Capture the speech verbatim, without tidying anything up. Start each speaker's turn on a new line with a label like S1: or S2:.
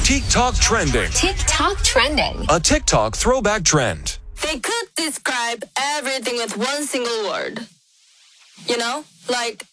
S1: TikTok trending.
S2: TikTok trending.
S1: A TikTok throwback trend.
S3: They could describe everything with one single word. You know, like